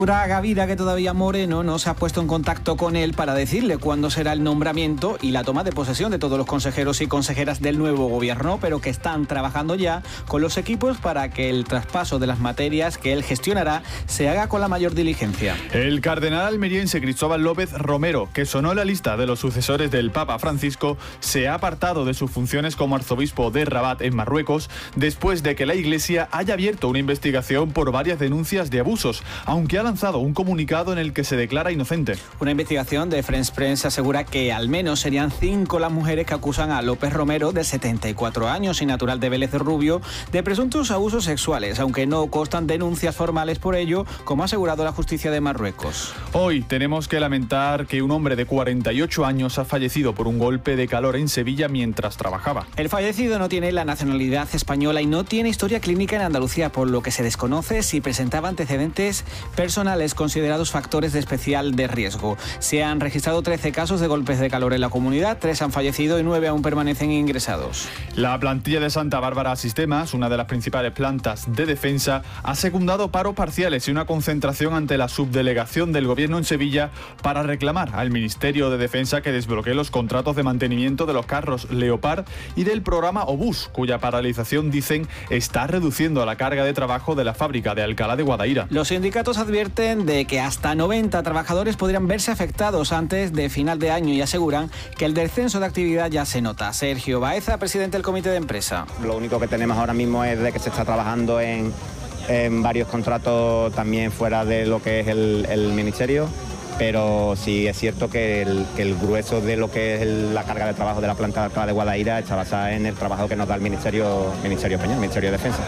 Gavira que todavía Moreno no se ha puesto en contacto con él para decirle cuándo será el nombramiento y la toma de posesión de todos los consejeros y consejeras del nuevo gobierno, pero que están trabajando ya con los equipos para que el traspaso de las materias que él gestionará se haga con la mayor diligencia. El cardenal almeriense Cristóbal López Romero, que sonó en la lista de los sucesores del Papa Francisco, se ha apartado de sus funciones como arzobispo de Rabat en Marruecos después de que la Iglesia haya abierto una investigación por varias denuncias de abusos, aunque ha lanzado un comunicado en el que se declara inocente. Una investigación de France Press asegura que al menos serían 5 las mujeres que acusan a López Romero, de 74 años y natural de Vélez Rubio, de presuntos abusos sexuales, aunque no constan denuncias formales por ello, como ha asegurado la justicia de Marruecos. Hoy tenemos que lamentar que un hombre de 48 años ha fallecido por un golpe de calor en Sevilla mientras trabajaba. El fallecido no tiene la nacionalidad española y no tiene historia clínica en Andalucía, por lo que se desconoce si presentaba antecedentes personales considerados factores de especial de riesgo. Se han registrado 13 casos de golpes de calor en la comunidad, 3 han fallecido y 9 aún permanecen ingresados. La plantilla de Santa Bárbara Sistemas, una de las principales plantas de defensa, ha secundado paros parciales y una concentración ante la subdelegación del Gobierno en Sevilla para reclamar al Ministerio de Defensa que desbloquee los contratos de mantenimiento de los carros Leopard y del programa Obús, cuya paralización, dicen, está reduciendo la carga de trabajo de la fábrica de Alcalá de Guadaira. Los sindicatos advierten de que hasta 90 trabajadores podrían verse afectados antes de final de año y aseguran que el descenso de actividad ya se nota. Sergio Baeza, presidente del comité de empresa. Lo único que tenemos ahora mismo es de que se está trabajando en varios contratos también fuera de lo que es el ministerio, pero sí es cierto que el grueso de lo que es la carga de trabajo de la planta de Alcalá de Guadaira está basada en el trabajo que nos da el Ministerio Español, el Ministerio de Defensa.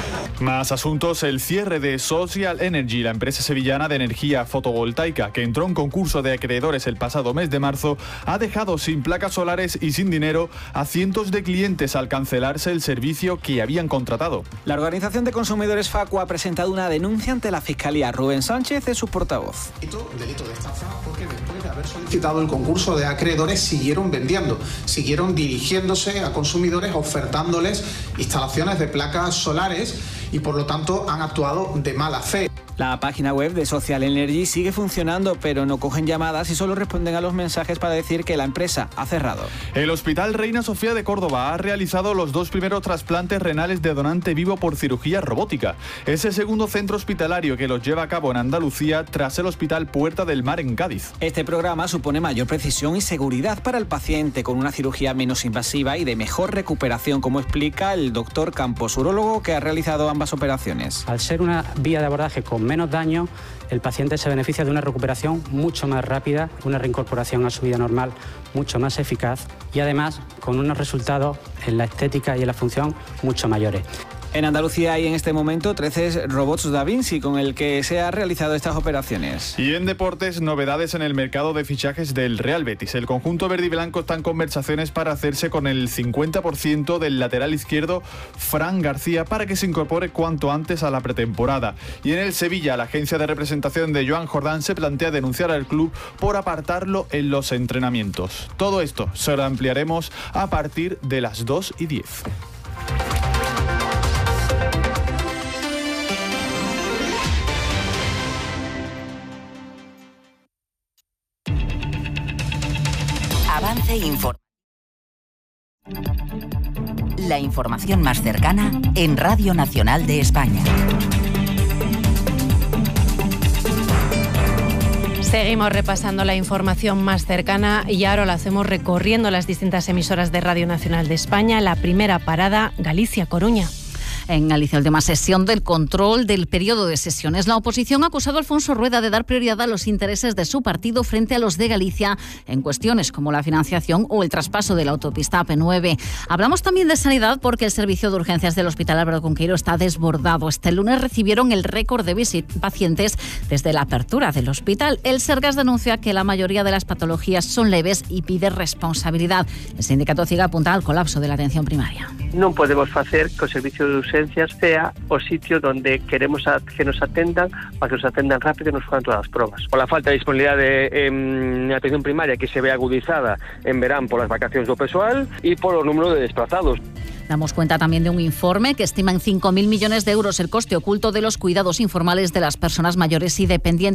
Más asuntos. El cierre de Social Energy, la empresa sevillana de energía fotovoltaica que entró en concurso de acreedores el pasado mes de marzo, ha dejado sin placas solares y sin dinero a cientos de clientes al cancelarse el servicio que habían contratado. La Organización de Consumidores FACU ha presentado una denuncia ante la Fiscalía. Rubén Sánchez es su portavoz. Delito de estafa porque después de haber solicitado el concurso de acreedores siguieron vendiendo, siguieron dirigiéndose a consumidores ofertándoles instalaciones de placas solares y por lo tanto han actuado de mala fe. La página web de Social Energy sigue funcionando, pero no cogen llamadas y solo responden a los mensajes para decir que la empresa ha cerrado. El Hospital Reina Sofía de Córdoba ha realizado los 2 primeros trasplantes renales de donante vivo por cirugía robótica. Es el segundo centro hospitalario que los lleva a cabo en Andalucía tras el Hospital Puerta del Mar en Cádiz. Este programa supone mayor precisión y seguridad para el paciente, con una cirugía menos invasiva y de mejor recuperación, como explica el doctor Campos, urólogo que ha realizado ambas operaciones. Al ser una vía de abordaje con menos daño, el paciente se beneficia de una recuperación mucho más rápida, una reincorporación a su vida normal mucho más eficaz y además con unos resultados en la estética y en la función mucho mayores. En Andalucía hay en este momento 13 robots Da Vinci con el que se han realizado estas operaciones. Y en deportes, novedades en el mercado de fichajes del Real Betis. El conjunto verde y blanco está en conversaciones para hacerse con el 50% del lateral izquierdo Fran García para que se incorpore cuanto antes a la pretemporada. Y en el Sevilla, la agencia de representación de Joan Jordán se plantea denunciar al club por apartarlo en los entrenamientos. Todo esto se lo ampliaremos a partir de las 2:10. Avance La información más cercana en Radio Nacional de España. Seguimos repasando la información más cercana y ahora lo hacemos recorriendo las distintas emisoras de Radio Nacional de España. La primera parada, Galicia-Coruña. En Galicia, última sesión del control del periodo de sesiones. La oposición ha acusado a Alfonso Rueda de dar prioridad a los intereses de su partido frente a los de Galicia en cuestiones como la financiación o el traspaso de la autopista AP9. Hablamos también de sanidad porque el servicio de urgencias del Hospital Álvaro Cunqueiro está desbordado. Este lunes recibieron el récord de pacientes desde la apertura del hospital. El Sergas denuncia que la mayoría de las patologías son leves y pide responsabilidad. El sindicato CIGA apunta al colapso de la atención primaria. Non podemos facer que o servicio de urgencias urgencias sea o sitio donde queremos que nos atendan, para que nos atendan rápido y nos hagan todas las pruebas. Por la falta de disponibilidad de atención primaria, que se ve agudizada en verano por las vacaciones do persoal y por los números de desplazados. Damos cuenta también de un informe que estima en 5.000 millones de euros el coste oculto de los cuidados informales de las personas mayores y dependientes.